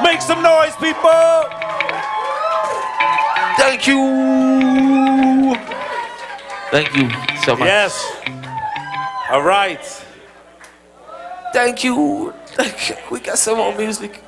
Make some noise, people. Thank you. Thank you so much. Yes. All right. Thank you. We got some more music.